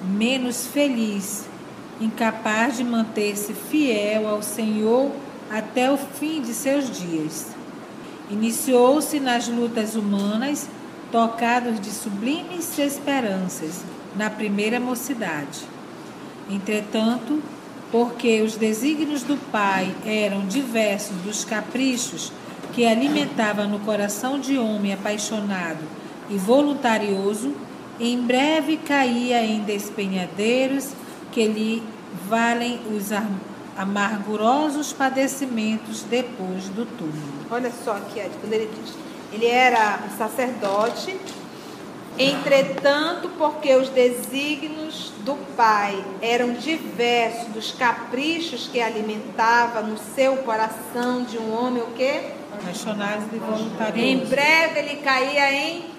menos feliz, incapaz de manter-se fiel ao Senhor até o fim de seus dias. Iniciou-se nas lutas humanas, tocados de sublimes esperanças, na primeira mocidade. Entretanto, porque os desígnios do Pai eram diversos dos caprichos que alimentava no coração de homem apaixonado e voluntarioso, em breve caía em despenhadeiros que lhe valem os amargurosos padecimentos depois do túmulo. Olha só aqui, quando ele diz, ele era um sacerdote, entretanto, porque os desígnios do Pai eram diversos dos caprichos que alimentava no seu coração de um homem o quê? Apaixonado e voluntarioso. Em breve ele caía em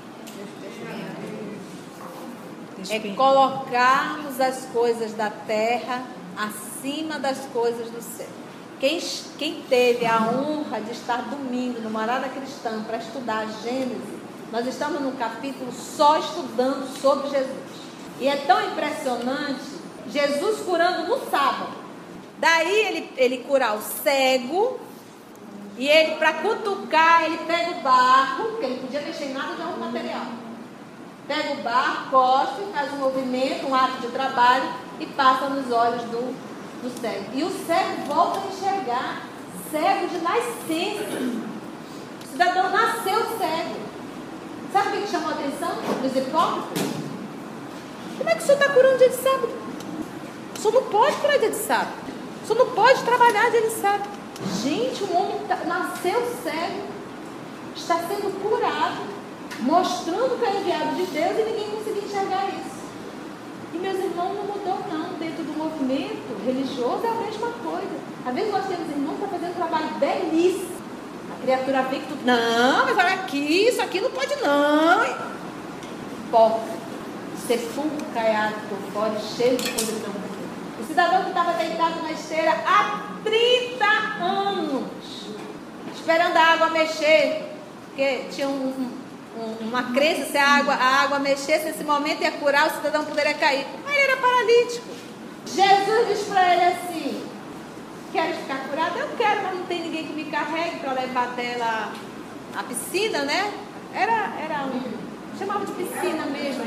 colocarmos as coisas da terra acima das coisas do céu. Quem teve a honra de estar domingo no Morada Cristã para estudar a Gênesis, nós estamos no capítulo só estudando sobre Jesus. E é tão impressionante, Jesus curando no sábado. Daí ele cura o cego, e ele, para cutucar, ele pega o barro, porque ele podia mexer em nada de algum material. Pega o barro, cospe, faz um movimento, um ato de trabalho e passa nos olhos do cego. E o cego volta a enxergar, cego de nascença. O cidadão nasceu cego. Sabe o que chamou a atenção dos hipócritas? Como é que o senhor está curando dia de sábado? O senhor não pode curar dia de sábado. O senhor não pode trabalhar dia de sábado. Gente, um homem nasceu cego, está sendo curado, mostrando que é enviado de Deus e ninguém conseguia enxergar isso. E meus irmãos, não mudou não. Dentro do movimento religioso é a mesma coisa. Às vezes nós temos irmãos que estão fazendo um trabalho belíssimo. A criatura vê que tudo, não, mas olha aqui, isso aqui não pode não. Hipócrita, sepulcro caiado por fora e cheio de podridão. O cidadão que estava deitado na esteira há 30 anos, esperando a água mexer, porque tinha uma crença, se a água mexesse nesse momento ia curar, o cidadão poderia cair. Mas ele era paralítico. Jesus diz para ele assim: queres ficar curado? Eu quero, mas não tem ninguém que me carregue para levar até lá a piscina, né? Chamava de piscina mesmo,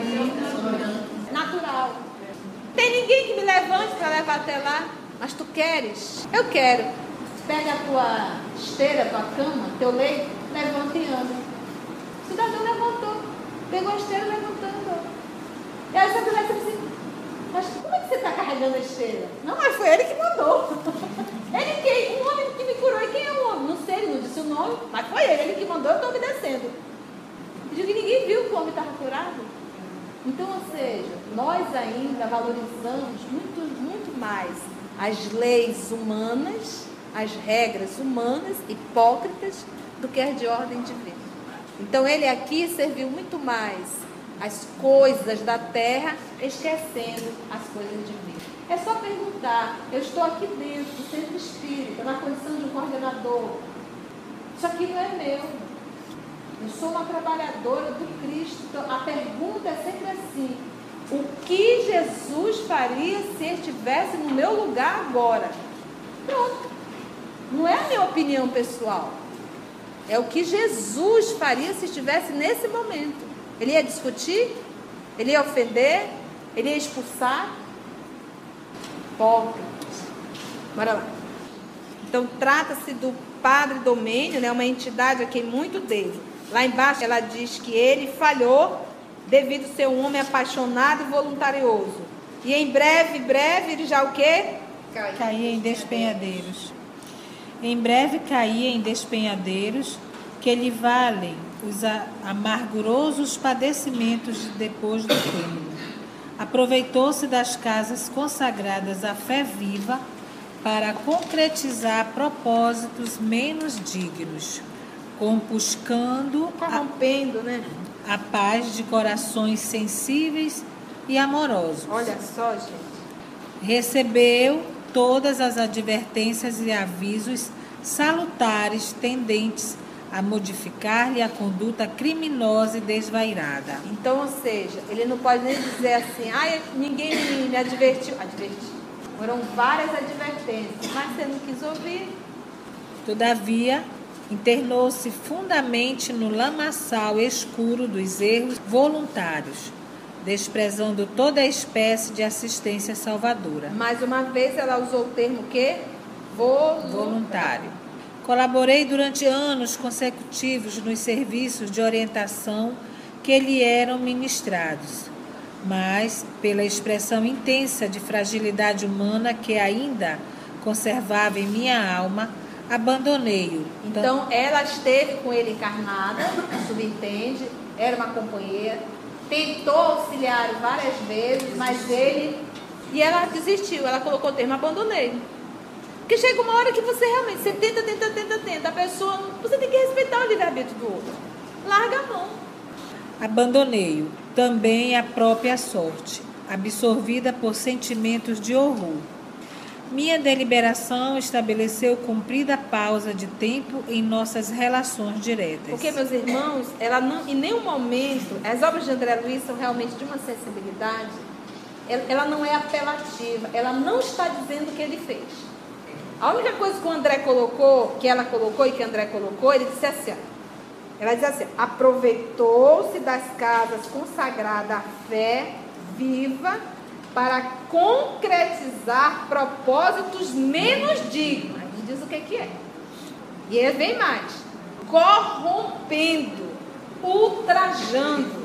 natural. Tem ninguém que me levante para levar até lá, mas tu queres? Eu quero. Pega a tua esteira, tua cama, teu leito, levanta e anda. O cidadão levantou, pegou a esteira e levantou. E aí essa mulher disse assim: mas como é que você está carregando a esteira? Não, mas foi ele que mandou. Ele quem? Um homem que me curou. E quem é o homem? Não sei, ele não disse o nome, mas foi ele que mandou, eu estou obedecendo. Eu digo que ninguém viu que o homem estava curado. Então, ou seja, nós ainda valorizamos muito mais as leis humanas, as regras humanas, hipócritas, do que as de ordem divina. Então, ele aqui serviu muito mais as coisas da terra, esquecendo as coisas divinas. É só perguntar: eu estou aqui dentro do centro espírita, na condição de um coordenador. Isso aqui não é meu. Eu sou uma trabalhadora do Cristo. Então, a pergunta é sempre assim: o que Jesus faria se ele estivesse no meu lugar agora? Pronto. Não é a minha opinião pessoal. É o que Jesus faria se estivesse nesse momento. Ele ia discutir? Ele ia ofender? Ele ia expulsar? Hipócritas. Bora lá. Então, trata-se do Padre Domênio, né, uma entidade a quem muito devo. Lá embaixo ela diz que ele falhou devido a ser um homem apaixonado e voluntarioso. E em breve ele já o quê? Caía em despenhadeiros. Em breve caía em despenhadeiros que lhe valem os amargurosos padecimentos de depois do túmulo. Aproveitou-se das casas consagradas à fé viva para concretizar propósitos menos dignos, compuscando, corrompendo, a paz de corações sensíveis e amorosos. Olha só, gente. Recebeu todas as advertências e avisos salutares tendentes a modificar-lhe a conduta criminosa e desvairada. Então, ou seja, ele não pode nem dizer assim, ninguém me advertiu. Advertiu. Foram várias advertências, mas você não quis ouvir. Todavia, internou-se fundamente no lamaçal escuro dos erros voluntários, desprezando toda a espécie de assistência salvadora. Mais uma vez ela usou o termo quê? Voluntário. Colaborei durante anos consecutivos nos serviços de orientação que lhe eram ministrados, mas, pela expressão intensa de fragilidade humana que ainda conservava em minha alma, abandonei-o. Então, ela esteve com ele encarnada, subentende, era uma companheira, tentou auxiliar várias vezes, mas ele... E ela desistiu, ela colocou o termo abandonei. Porque chega uma hora que você realmente, você tenta, a pessoa, você tem que respeitar o livre-arbítrio do outro. Larga a mão. Abandonei-o, também a própria sorte, absorvida por sentimentos de horror. Minha deliberação estabeleceu comprida pausa de tempo em nossas relações diretas. Porque, meus irmãos, ela não, em nenhum momento, as obras de André Luiz são realmente de uma sensibilidade, ela não é apelativa, ela não está dizendo o que ele fez. A única coisa que o André colocou, que ela colocou e que André colocou, ele disse assim, ela diz assim, aproveitou-se das casas consagradas à fé viva para concretizar propósitos menos dignos. A gente diz o que é. E ele vem mais. Corrompendo, ultrajando,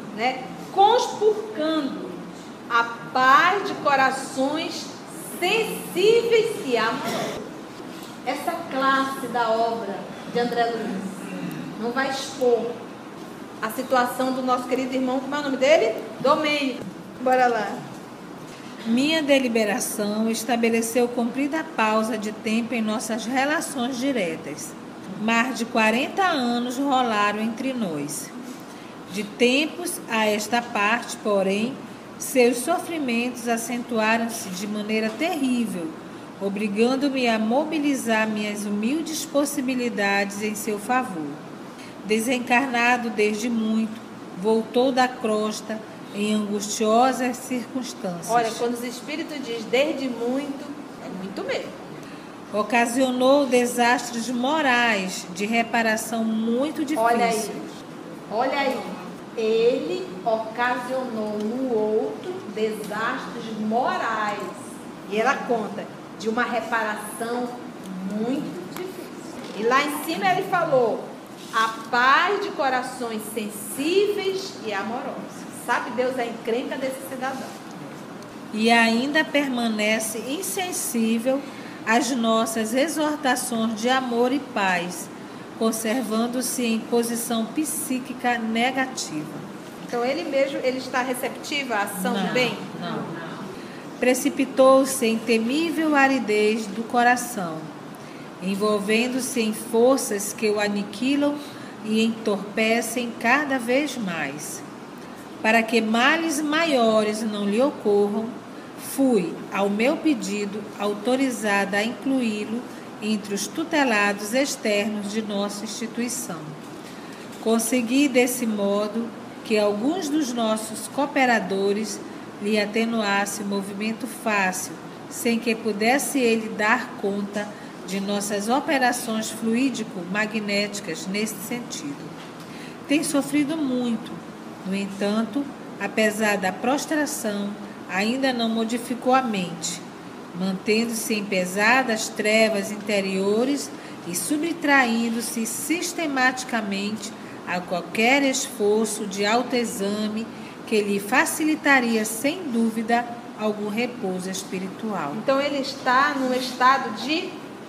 conspurcando a paz de corações sensíveis e amorosos. Essa classe da obra de André Luiz não vai expor a situação do nosso querido irmão, como é o nome dele? Domênico. Bora lá. Minha deliberação estabeleceu comprida pausa de tempo em nossas relações diretas. Mais de 40 anos rolaram entre nós. De tempos a esta parte, porém, seus sofrimentos acentuaram-se de maneira terrível, obrigando-me a mobilizar minhas humildes possibilidades em seu favor. Desencarnado desde muito, voltou da crosta em angustiosas circunstâncias. Olha, quando os espíritos dizem desde muito, é muito mesmo. Ocasionou desastres morais de reparação muito difícil. Olha aí. Ele ocasionou no outro desastres morais. E ela conta de uma reparação muito difícil. E lá em cima ele falou a paz de corações sensíveis e amorosos. Sabe Deus a encrenca desse cidadão. E ainda permanece insensível às nossas exortações de amor e paz, conservando-se em posição psíquica negativa. Então ele mesmo, ele está receptivo à ação do bem? Não. Precipitou-se em temível aridez do coração, envolvendo-se em forças que o aniquilam e entorpecem cada vez mais. Para que males maiores não lhe ocorram, fui, ao meu pedido, autorizada a incluí-lo entre os tutelados externos de nossa instituição. Consegui, desse modo, que alguns dos nossos cooperadores lhe atenuasse o movimento fácil, sem que pudesse ele dar conta de nossas operações fluídico-magnéticas nesse sentido. Tem sofrido muito, no entanto, apesar da prostração, ainda não modificou a mente, mantendo-se em pesadas trevas interiores e subtraindo-se sistematicamente a qualquer esforço de autoexame que lhe facilitaria, sem dúvida, algum repouso espiritual. Então ele está num estado de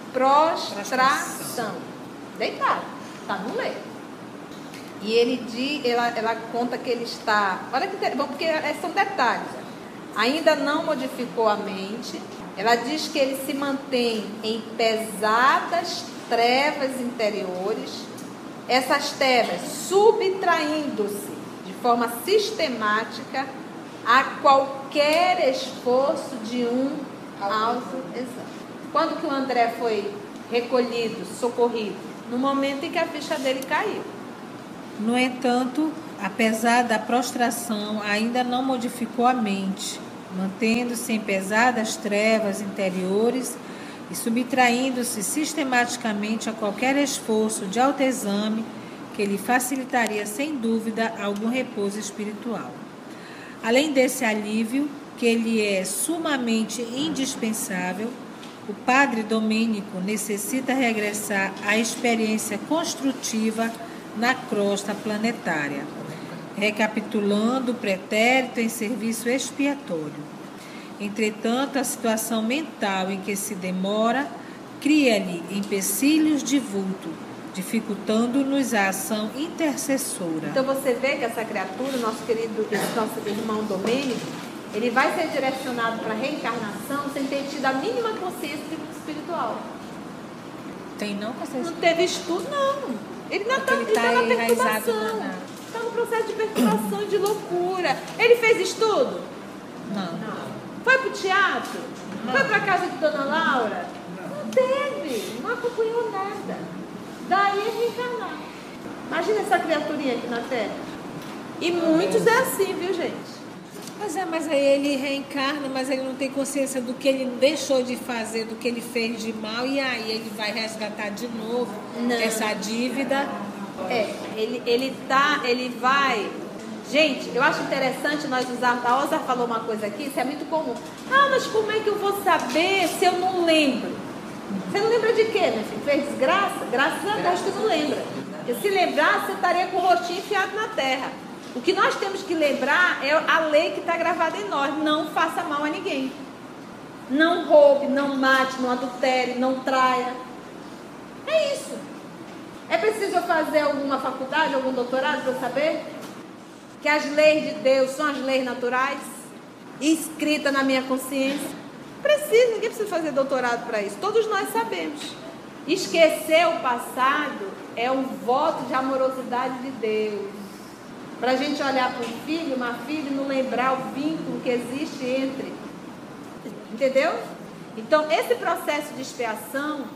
prostração. Deitado, está no leito. E ela conta que ele está... Olha que bom, porque são detalhes. Ainda não modificou a mente. Ela diz que ele se mantém em pesadas trevas interiores. Essas trevas subtraindo-se de forma sistemática a qualquer esforço de autoexame. Quando que o André foi recolhido, socorrido? no momento em que a ficha dele caiu. No entanto, apesar da prostração, ainda não modificou a mente, mantendo-se em pesadas trevas interiores e subtraindo-se sistematicamente a qualquer esforço de autoexame que lhe facilitaria, sem dúvida, algum repouso espiritual. Além desse alívio, que lhe é sumamente indispensável, o padre Domênico necessita regressar à experiência construtiva na crosta planetária, recapitulando o pretérito em serviço expiatório. Entretanto, a situação mental em que se demora cria-lhe empecilhos de vulto, dificultando-nos a ação intercessora. Então você vê que essa criatura, nosso irmão Domênico, ele vai ser direcionado para a reencarnação sem ter tido a mínima consciência espiritual. Tem não consciência? Não teve estudo, não. Ele não está na perturbação. Está no processo de perturbação e de loucura. Ele fez estudo? Não. Foi para o teatro? Não. Foi para a casa de Dona Laura? Não teve. Não acompanhou nada. Daí é reencarnar. Imagina essa criaturinha aqui na Terra. E muitos é assim, viu, gente? Mas aí ele reencarna, mas ele não tem consciência do que ele deixou de fazer, do que ele fez de mal, e aí ele vai resgatar de novo essa dívida. Ele vai... Gente, eu acho interessante nós usarmos... A Osa falou uma coisa aqui, isso é muito comum. Ah, mas como é que eu vou saber se eu não lembro? Você não lembra de quê, minha filha? Fez desgraça? Graças a Deus que não lembra. Porque se lembrar, você estaria com o rostinho enfiado na terra. O que nós temos que lembrar é a lei que está gravada em nós. Não faça mal a ninguém. Não roube, não mate, não adultere, não traia. É isso. É preciso eu fazer alguma faculdade, algum doutorado para eu saber que as leis de Deus são as leis naturais, escritas na minha consciência? Ninguém precisa fazer doutorado para isso. Todos nós sabemos. Esquecer o passado é um voto de amorosidade de Deus. Para a gente olhar para um filho, uma filha, e não lembrar o vínculo que existe entre. Entendeu? Então, esse processo de expiação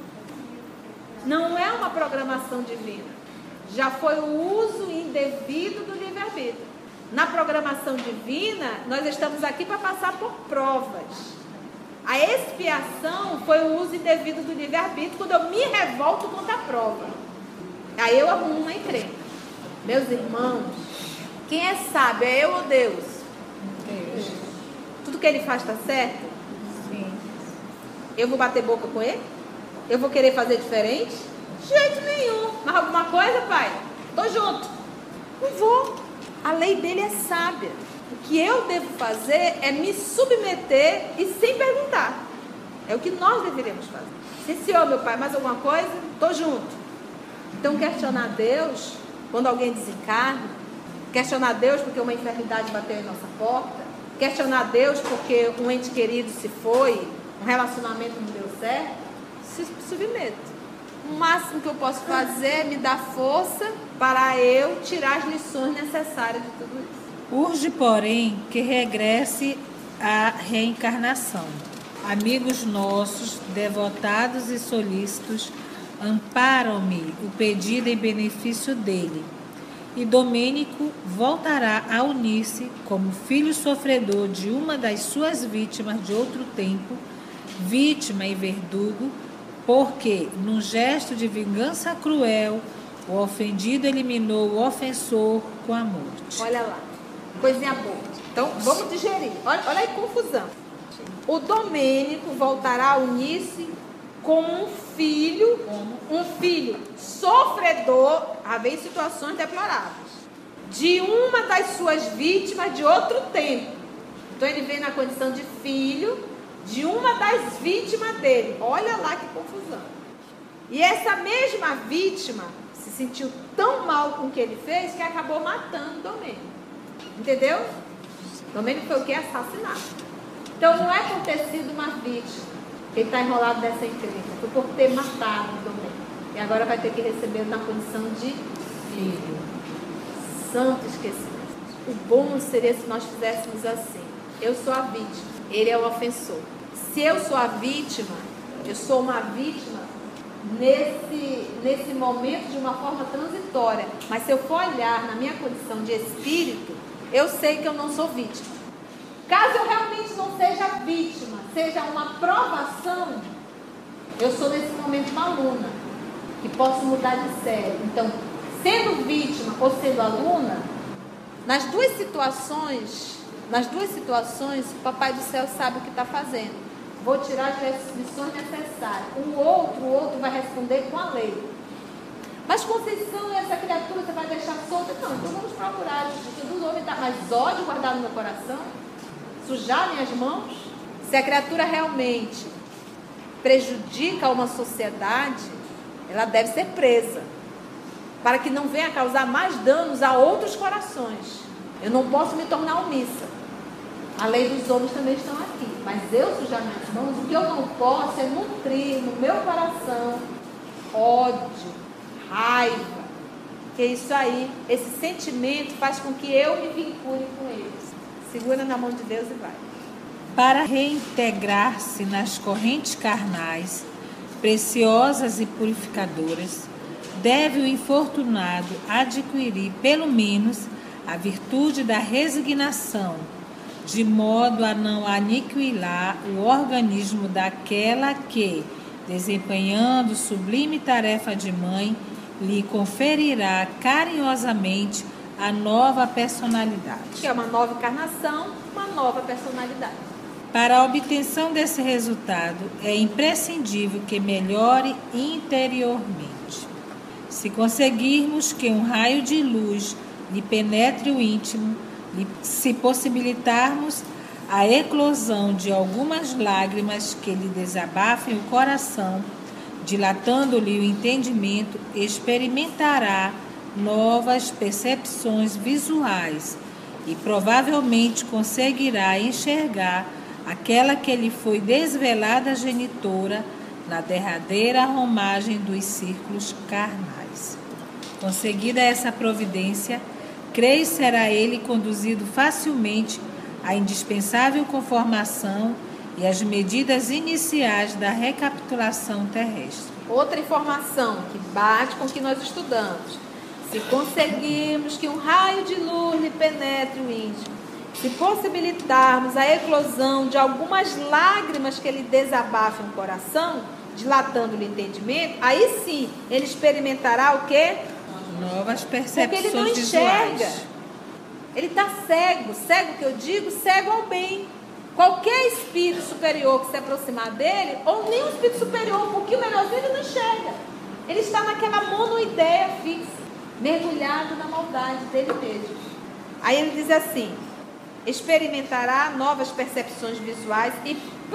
não é uma programação divina. Já foi o uso indevido do livre-arbítrio. Na programação divina, nós estamos aqui para passar por provas. A expiação foi o uso indevido do livre-arbítrio quando eu me revolto contra a prova. Aí eu arrumo uma encrenca. Meus irmãos, quem é sábio, é eu ou Deus? Deus. Tudo que ele faz está certo? Sim. Eu vou bater boca com ele? Eu vou querer fazer diferente? De jeito nenhum. Mas alguma coisa, pai? Tô junto. Não vou. A lei dele é sábia. O que eu devo fazer é me submeter e sem perguntar. É o que nós deveríamos fazer. Sim, senhor, meu pai, mais alguma coisa? Tô junto. Então, questionar Deus quando alguém desencarna, questionar Deus porque uma enfermidade bateu em nossa porta, questionar Deus porque um ente querido se foi, um relacionamento não deu certo, se submeto. O máximo que eu posso fazer é me dar força para eu tirar as lições necessárias de tudo isso. Urge, porém, que regresse à reencarnação. Amigos nossos, devotados e solícitos, amparam-me o pedido em benefício dele. E Domênico voltará a unir-se como filho sofredor de uma das suas vítimas de outro tempo, vítima e verdugo, porque, num gesto de vingança cruel, o ofendido eliminou o ofensor com a morte. Olha lá, coisinha boa. Então, vamos digerir. Olha aí a confusão. O Domênico voltará a unir-se com um filho sofredor, em situações deploráveis, de uma das suas vítimas de outro tempo. Então, ele vem na condição de filho de uma das vítimas dele. Olha lá que confusão. E essa mesma vítima se sentiu tão mal com o que ele fez que acabou matando Domênico. Entendeu? Domênico foi o que? Assassinado. Então não é por ter sido uma vítima que ele está enrolado nessa encrenca, foi por ter matado Domênico. E agora vai ter que receber na condição de filho. Santo esquecimento. O bom seria se nós fizéssemos assim. Eu sou a vítima, ele é o ofensor. Se eu sou a vítima, eu sou uma vítima nesse momento de uma forma transitória. Mas se eu for olhar na minha condição de espírito, eu sei que eu não sou vítima. Caso eu realmente não seja vítima, seja uma provação, eu sou nesse momento uma aluna, que posso mudar de série. Então, sendo vítima ou sendo aluna, nas duas situações, o Papai do Céu sabe o que está fazendo. Vou tirar as lições necessárias. O outro vai responder com a lei. Mas Conceição, essa criatura você vai deixar solta? Não, então vamos procurar a justiça dos homens. Mas ódio guardado no meu coração? Sujar minhas mãos? Se a criatura realmente prejudica uma sociedade, ela deve ser presa, para que não venha causar mais danos a outros corações. Eu não posso me tornar omissa. A lei dos homens também estão aqui. Mas eu sujar minhas mãos, o que eu não posso é nutrir no meu coração ódio, raiva. Que isso aí, esse sentimento faz com que eu me vincule com eles. Segura na mão de Deus e vai. Para reintegrar-se nas correntes carnais, preciosas e purificadoras, deve o infortunado adquirir, pelo menos, a virtude da resignação, de modo a não aniquilar o organismo daquela que, desempenhando sublime tarefa de mãe, lhe conferirá carinhosamente a nova personalidade. Que é uma nova encarnação, uma nova personalidade. Para a obtenção desse resultado, é imprescindível que melhore interiormente. Se conseguirmos que um raio de luz lhe penetre o íntimo, se possibilitarmos a eclosão de algumas lágrimas que lhe desabafem o coração, dilatando-lhe o entendimento, experimentará novas percepções visuais e provavelmente conseguirá enxergar aquela que lhe foi desvelada genitora na derradeira romagem dos círculos carnais. Conseguida essa providência, creio será ele conduzido facilmente à indispensável conformação e às medidas iniciais da recapitulação terrestre. Outra informação que bate com o que nós estudamos. Se conseguirmos que um raio de luz lhe penetre o íntimo, se possibilitarmos a eclosão de algumas lágrimas que lhe desabafem o coração, dilatando-lhe o entendimento, aí sim ele experimentará o quê? Novas percepções porque ele não visuais. enxerga. Ele está cego. Cego que eu digo, cego ao bem. Qualquer espírito superior que se aproximar dele, ou nem um espírito superior, um pouquinho melhorzinho, ele não enxerga. Ele está naquela monoideia fixa, mergulhado na maldade dele mesmo. Aí ele diz assim: experimentará novas percepções visuais e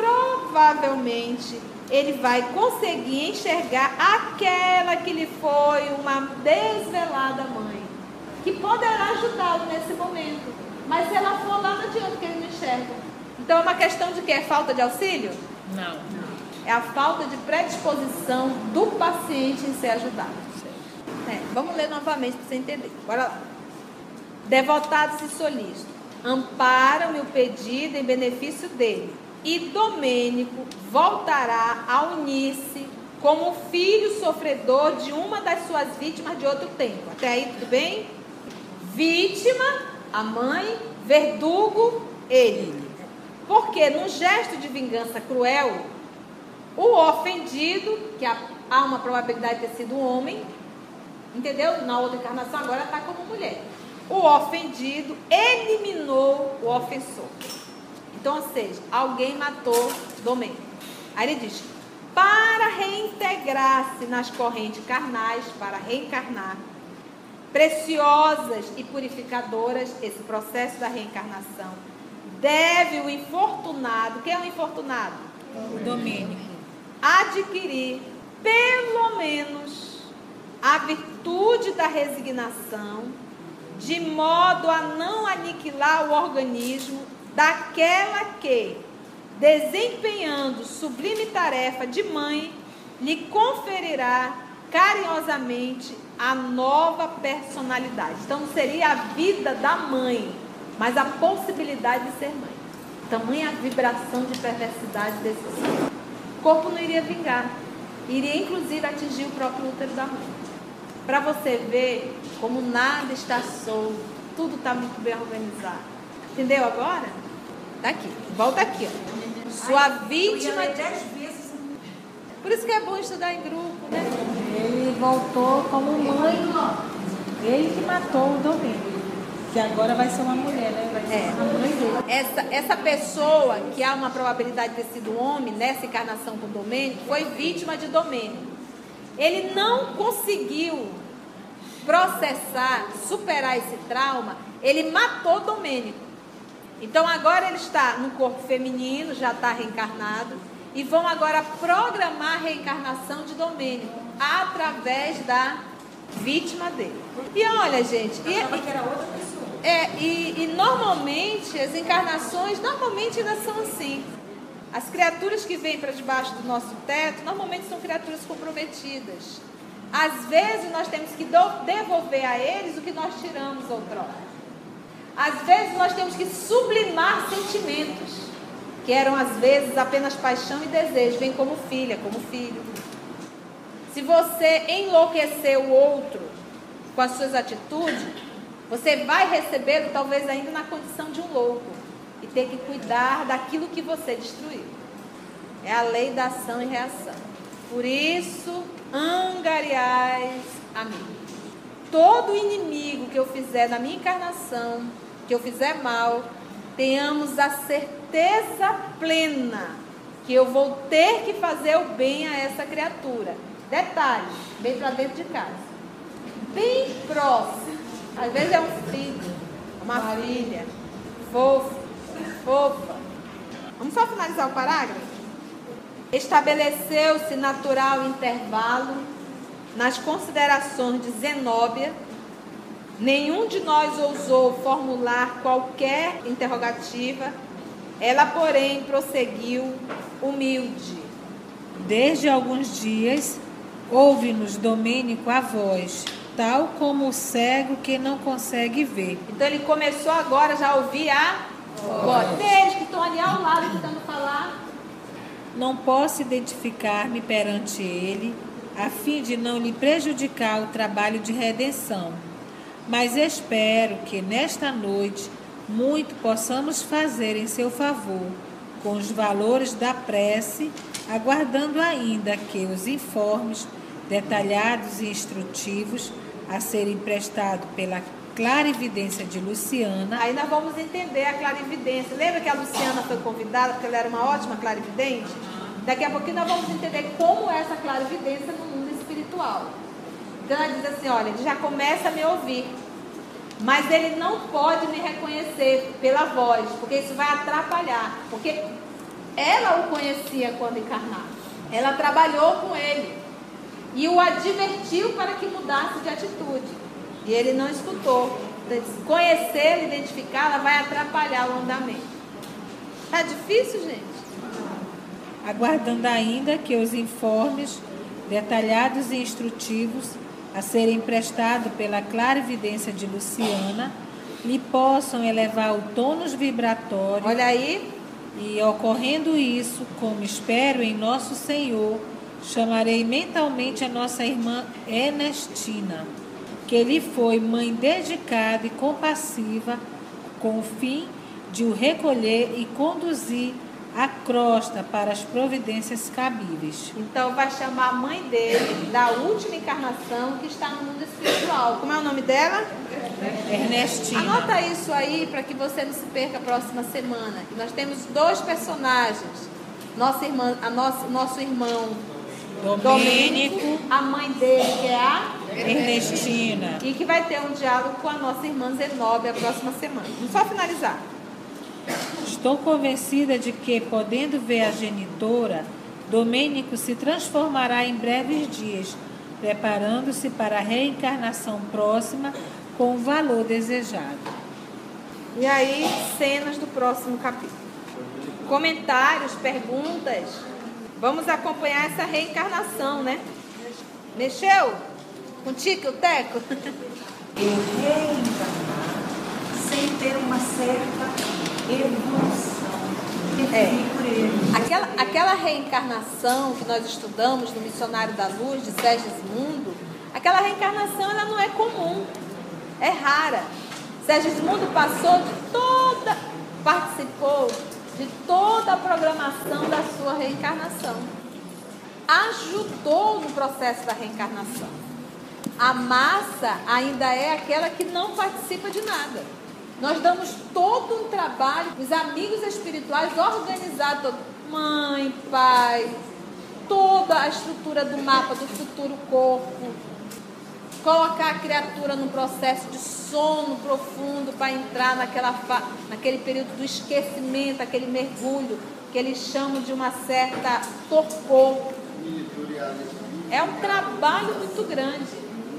provavelmente ele vai conseguir enxergar aquela que lhe foi uma desvelada mãe, que poderá ajudá-lo nesse momento. Mas se ela for lá, não adianta, porque ele não enxerga. Então é uma questão de quê? É falta de auxílio? Não. É a falta de predisposição do paciente em ser ajudado. Vamos ler novamente para você entender. Bora lá. Devotados e solistas, amparam-me o pedido em benefício dele, e Domênico voltará a unir-se como filho sofredor de uma das suas vítimas de outro tempo. Até aí tudo bem? Vítima, a mãe, verdugo, ele. Porque no gesto de vingança cruel, o ofendido, que há uma probabilidade de ter sido um homem, entendeu? Na outra encarnação agora está como mulher. O ofendido eliminou o ofensor. Então, ou seja, alguém matou Domênico. Aí ele diz: para reintegrar-se nas correntes carnais, para reencarnar, preciosas e purificadoras, esse processo da reencarnação, deve o infortunado, quem é o infortunado? O Domênico. Adquirir, pelo menos, a virtude da resignação, de modo a não aniquilar o organismo daquela que, desempenhando sublime tarefa de mãe, lhe conferirá carinhosamente a nova personalidade. Então não seria a vida da mãe, mas a possibilidade de ser mãe. Tamanha a vibração de perversidade desse ser. O corpo não iria vingar, Iria inclusive atingir o próprio útero da mãe. Para você ver como nada está solto, tudo está muito bem organizado. Entendeu agora? Tá aqui, volta aqui, ó. Sua vítima. Por isso que é bom estudar em grupo, né? Ele voltou como mãe. Ele que matou o Domênico. Que agora vai ser uma mulher, né? Vai ser a mãe dele. Essa pessoa, que há uma probabilidade de ter sido homem, nessa encarnação com Domênico, foi vítima de Domênico. Ele não conseguiu processar, superar esse trauma, ele matou Domênico. Então agora ele está no corpo feminino, já está reencarnado, e vão agora programar a reencarnação de Domênico através da vítima dele. E olha, gente, e normalmente as encarnações ainda são assim. As criaturas que vêm para debaixo do nosso teto normalmente são criaturas comprometidas. Às vezes nós temos que devolver a eles o que nós tiramos outrora. Às vezes nós temos que sublimar sentimentos, que eram às vezes apenas paixão e desejo, vem como filha, como filho. Se você enlouquecer o outro com as suas atitudes, você vai recebê-lo talvez ainda na condição de um louco e ter que cuidar daquilo que você destruiu. É a lei da ação e reação. Por isso, angariais a mim. Todo inimigo que eu fizer na minha encarnação, que eu fizer mal, tenhamos a certeza plena que eu vou ter que fazer o bem a essa criatura. Detalhe, bem para dentro de casa, bem próximo. Às vezes é um filho, uma filha, fofa. Vamos só finalizar o parágrafo? Estabeleceu-se natural intervalo nas considerações de Zenóbia. Nenhum de nós ousou formular qualquer interrogativa. Ela, porém, prosseguiu humilde. Desde alguns dias, ouve-nos Domênico a voz, tal como o cego que não consegue ver. Então ele começou agora já a ouvir a voz. Desde que estão ali ao lado tentando falar. Não posso identificar-me perante ele, a fim de não lhe prejudicar o trabalho de redenção. Mas espero que nesta noite muito possamos fazer em seu favor, com os valores da prece, aguardando ainda que os informes detalhados e instrutivos a serem prestados pela clarividência de Luciana. Aí nós vamos entender a clarividência. Lembra que a Luciana foi convidada porque ela era uma ótima clarividente? Daqui a pouquinho nós vamos entender como é essa clarividência no mundo espiritual. Então ela diz assim, olha, ele já começa a me ouvir, mas ele não pode me reconhecer pela voz, porque isso vai atrapalhar, porque ela o conhecia quando encarnava, ela trabalhou com ele e o advertiu para que mudasse de atitude, e ele não escutou. Conhecê-la, identificá-la vai atrapalhar o andamento. Tá difícil, gente? Aguardando ainda que os informes detalhados e instrutivos a serem prestados pela clarividência de Luciana lhe possam elevar o tônus vibratório. Olha aí. E ocorrendo isso, como espero em nosso Senhor, chamarei mentalmente a nossa irmã Ernestina, que lhe foi mãe dedicada e compassiva, com o fim de o recolher e conduzir a crosta para as providências cabíveis. Então vai chamar a mãe dele da última encarnação que está no mundo espiritual. Como é o nome dela? Ernestina. Anota isso aí para que você não se perca a próxima semana. Nós temos dois personagens. Nosso irmão Domênico, a mãe dele que é a Ernestina. E que vai ter um diálogo com a nossa irmã Zenóbia a próxima semana. Vamos só finalizar. Estou convencida de que, podendo ver a genitora, Domênico se transformará em breves dias, preparando-se para a reencarnação próxima com o valor desejado. E aí, cenas do próximo capítulo. Comentários, perguntas. Vamos acompanhar essa reencarnação, né? Mexeu? Com tique, o teco? Eu reencarnar sem ter uma certa evolução. Por ele. Aquela reencarnação que nós estudamos no Missionário da Luz, de Segismundo, aquela reencarnação ela não é comum, é rara. Segismundo participou de toda a programação da sua reencarnação. Ajudou no processo da reencarnação. A massa ainda é aquela que não participa de nada. Nós damos todo um trabalho, os amigos espirituais organizados, mãe, pai, toda a estrutura do mapa do futuro corpo, colocar a criatura num processo de sono profundo para entrar naquele período do esquecimento, aquele mergulho que eles chamam de uma certa torpor. É um trabalho muito grande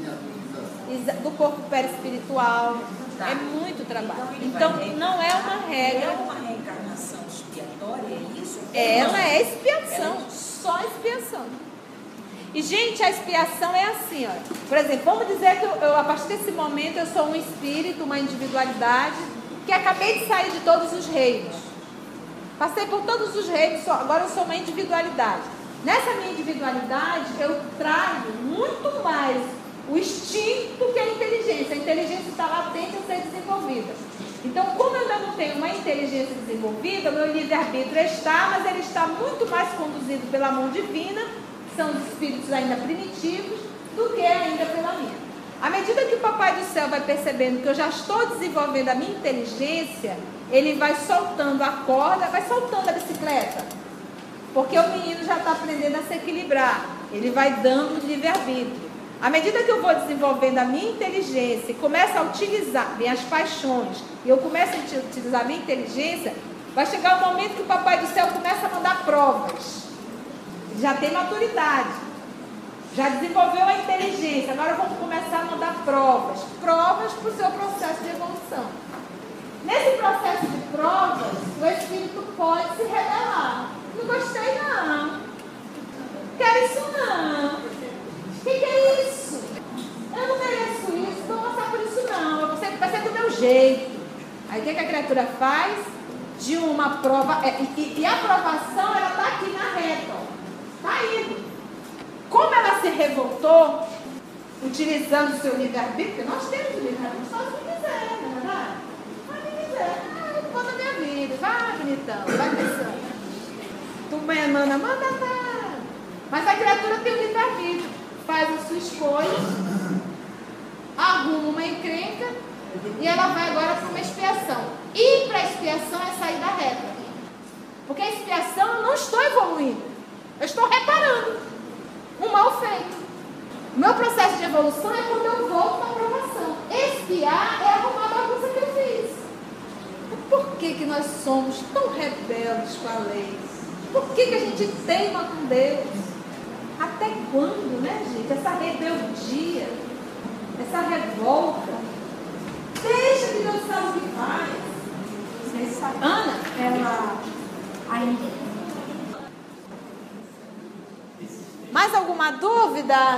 do corpo perispiritual. É muito trabalho. Então não é uma regra. É uma reencarnação expiatória, é isso? Ela é expiação, só expiação. E, gente, a expiação é assim, ó. Por exemplo, vamos dizer que eu, a partir desse momento, eu sou um espírito, uma individualidade, que acabei de sair de todos os reinos. Passei por todos os reinos, agora eu sou uma individualidade. Nessa minha individualidade, eu trago muito mais o instinto que a inteligência. A inteligência está latente a ser desenvolvida. Então, como eu ainda não tenho uma inteligência desenvolvida, o meu livre-arbítrio está, mas ele está muito mais conduzido pela mão divina, são os espíritos ainda primitivos, do que ainda pela minha. À medida que o Papai do Céu vai percebendo que eu já estou desenvolvendo a minha inteligência, ele vai soltando a corda, vai soltando a bicicleta. Porque o menino já está aprendendo a se equilibrar. Ele vai dando o livre-arbítrio. À medida que eu vou desenvolvendo a minha inteligência e começo a utilizar minhas paixões, e eu começo a utilizar a minha inteligência, vai chegar o momento que o Papai do Céu começa a mandar provas. Já tem maturidade, já desenvolveu a inteligência, agora vamos começar a mandar provas para o seu processo de evolução. Nesse processo de provas, o espírito pode se rebelar. Não gostei não, quero isso não, o que é isso? Eu não mereço isso, não vou passar por isso não, vai ser do meu jeito. Aí o que a criatura faz? De uma prova, e a aprovação ela está aqui na reta, ó. Está indo. Como ela se revoltou, utilizando o seu livre-arbítrio, nós temos o livre-arbítrio, só se quiser, não é verdade? Mas se quiser, eu vou na minha vida, vai bonitão, vai pensando. Tu mana, manda nada. Mas a criatura tem o livre-arbítrio, faz a sua escolha, arruma uma encrenca e ela vai agora para uma expiação. Ir para a expiação é sair da reta. Porque a expiação eu não estou evoluindo. Eu estou reparando um mal feito. O meu processo de evolução é quando eu volto para a aprovação. Expiar é arrumar a bagunça que eu fiz. Por que nós somos tão rebeldes com a lei? Por que a gente teima com Deus? Até quando, né, gente? Essa rebeldia, essa revolta. Deixa que Deus sabe o que faz. Ana, ela ainda. Mais alguma dúvida?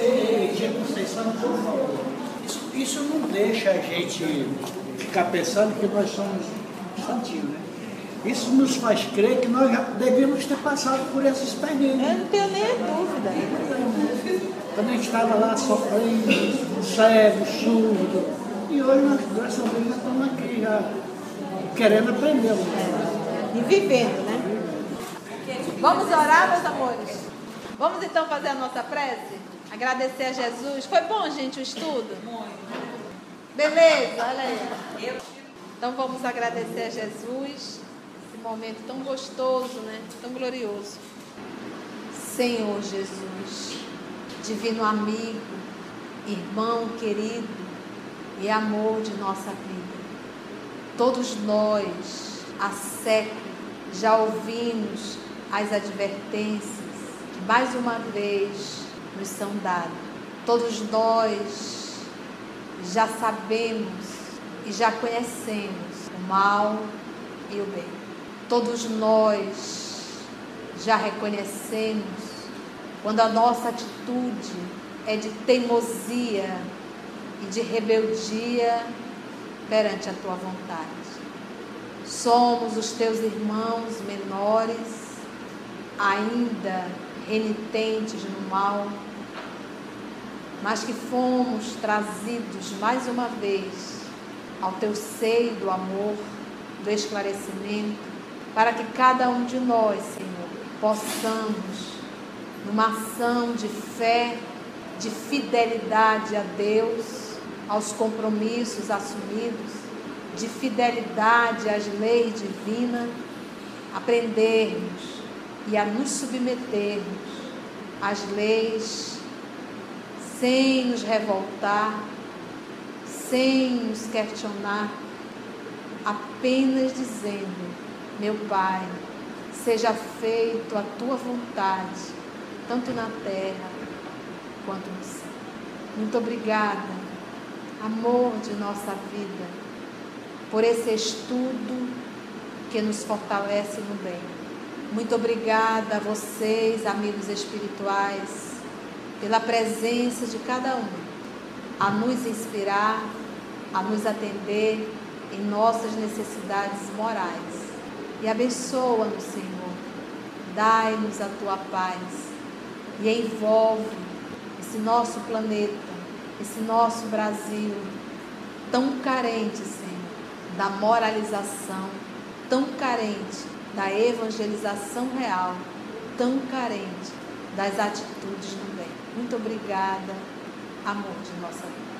Isso não deixa a gente ficar pensando que nós somos santinhos, né? Isso nos faz crer que nós já devíamos ter passado por essa experiência. Eu não tenho nem dúvida. Quando a gente estava lá sofrendo, cego, surdo, e hoje nós, graças a Deus, já estamos aqui, já querendo aprender. E vivendo, né? Vamos orar, meus amores? Vamos então fazer a nossa prece? Agradecer a Jesus. Foi bom, gente, o estudo? Beleza, olha aí. Então vamos agradecer a Jesus. Esse momento tão gostoso, né? Tão glorioso. Senhor Jesus, divino amigo, irmão querido e amor de nossa vida. Todos nós, há séculos, já ouvimos as advertências que mais uma vez nos são dadas. Todos nós já sabemos e já conhecemos o mal e o bem. Todos nós já reconhecemos quando a nossa atitude é de teimosia e de rebeldia perante a tua vontade. Somos os teus irmãos menores ainda renitentes no mal, mas que fomos trazidos mais uma vez ao teu seio do amor, do esclarecimento, para que cada um de nós, Senhor, possamos, numa ação de fé, de fidelidade a Deus, aos compromissos assumidos, de fidelidade às leis divinas, aprendermos e a nos submetermos às leis sem nos revoltar, sem nos questionar, apenas dizendo: meu Pai, seja feito a tua vontade, tanto na terra quanto no céu. Muito obrigada, amor de nossa vida, por esse estudo que nos fortalece no bem. Muito obrigada a vocês, amigos espirituais, pela presença de cada um, a nos inspirar, a nos atender em nossas necessidades morais. E abençoa-nos, Senhor, dai-nos a tua paz e envolve esse nosso planeta, esse nosso Brasil, tão carente, Senhor, da moralização, tão carente da evangelização real, tão carente das atitudes do bem. Muito obrigada, amor de nossa vida.